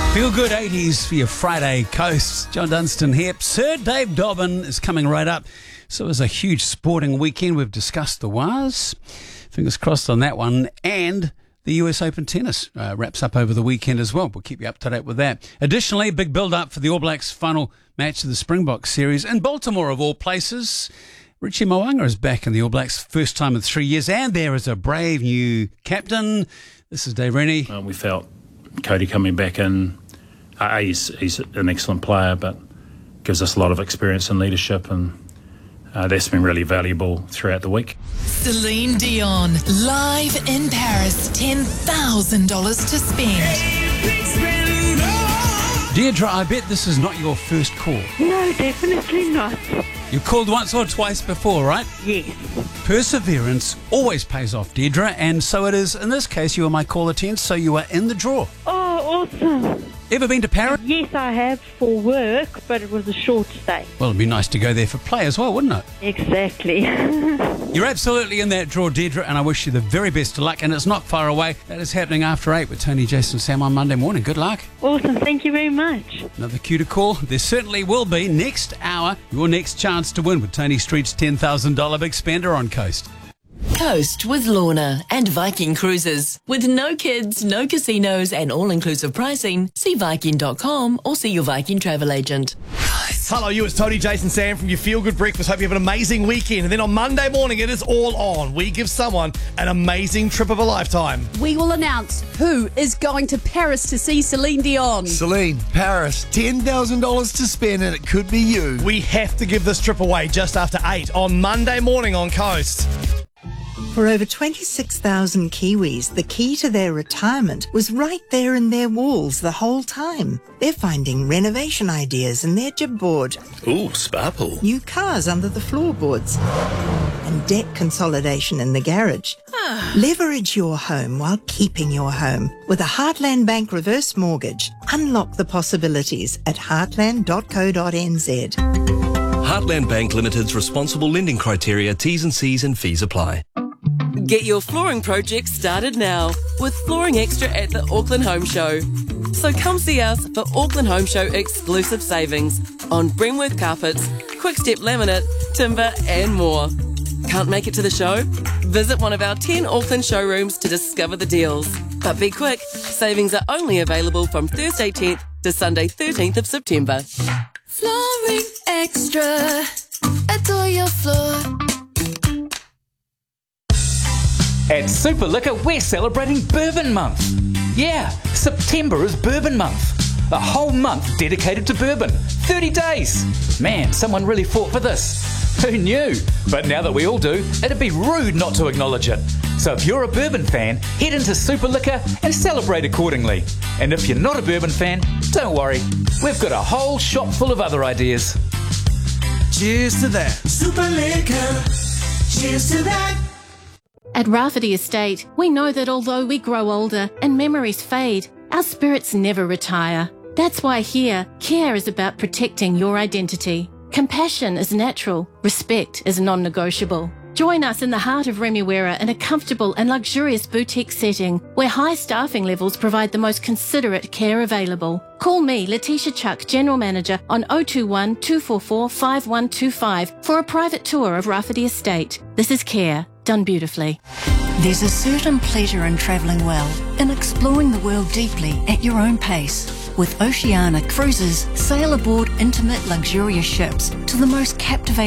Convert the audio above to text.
Feel good 80s for your Friday coast. John Dunstan here. Sir Dave Dobbin is coming right up. So it was a huge sporting weekend. We've discussed the Waz. Fingers crossed on that one. And the US Open tennis wraps up over the weekend as well. We'll keep you up to date with that. Additionally, big build-up for the All Blacks' final match of the Springboks series in Baltimore, of all places. Richie Mo'unga is back in the All Blacks, first time in 3 years, and there is a brave new captain. This is Dave Rennie. We felt Cody coming back in, he's an excellent player, but gives us a lot of experience and leadership, and that's been really valuable throughout the week. Celine Dion, live in Paris, $10,000 to spend. Deirdre, I bet this is not your first call. No, definitely not. You called once or twice before, right? Yes. Perseverance always pays off, Deirdre, and so it is. In this case, you were my caller 10, so you are in the draw. Oh, awesome. Ever been to Paris? Yes, I have for work, but it was a short stay. Well, it'd be nice to go there for play as well, wouldn't it? Exactly. You're absolutely in that draw, Deirdre, and I wish you the very best of luck. And it's not far away. That is happening after 8 with Tony, Jason, Sam on Monday morning. Good luck. Awesome. Thank you very much. Another cue to call. There certainly will be next hour. Your next chance to win with Tony Street's $10,000 big spender on Coast. Coast with Lorna and Viking Cruises. With no kids, no casinos and all-inclusive pricing, see Viking.com or see your Viking travel agent. Hello, it's Tony, Jason, Sam from your Feel Good Breakfast. Hope you have an amazing weekend. And then on Monday morning, it is all on. We give someone an amazing trip of a lifetime. We will announce who is going to Paris to see Celine Dion. Celine, Paris, $10,000 to spend, and it could be you. We have to give this trip away just after 8 on Monday morning on Coast. For over 26,000 Kiwis, the key to their retirement was right there in their walls the whole time. They're finding renovation ideas in their jib board. Ooh, sparkle. New cars under the floorboards. And debt consolidation in the garage. Leverage your home while keeping your home. With a Heartland Bank reverse mortgage, unlock the possibilities at heartland.co.nz. Heartland Bank Limited's responsible lending criteria, T's and C's and fees apply. Get your flooring project started now with Flooring Extra at the Auckland Home Show. So come see us for Auckland Home Show exclusive savings on Bremworth carpets, Quickstep laminate, timber and more. Can't make it to the show? Visit one of our 10 Auckland showrooms to discover the deals. But be quick, savings are only available from Thursday 10th to Sunday 13th of September. Flooring Extra, adore your floor. At Super Liquor, we're celebrating Bourbon Month. Yeah, September is Bourbon Month. A whole month dedicated to bourbon. 30 days. Man, someone really fought for this. Who knew? But now that we all do, it'd be rude not to acknowledge it. So if you're a bourbon fan, head into Super Liquor and celebrate accordingly. And if you're not a bourbon fan, don't worry. We've got a whole shop full of other ideas. Cheers to that. Super Liquor. Cheers to that. At Rafferty Estate, we know that although we grow older and memories fade, our spirits never retire. That's why here, care is about protecting your identity. Compassion is natural. Respect is non-negotiable. Join us in the heart of Remuera in a comfortable and luxurious boutique setting where high staffing levels provide the most considerate care available. Call me, Letitia Chuck, General Manager, on 021 244 5125 for a private tour of Rafferty Estate. This is care done beautifully. There's a certain pleasure in travelling well, in exploring the world deeply at your own pace. With Oceania Cruises, sail aboard intimate, luxurious ships to the most captivating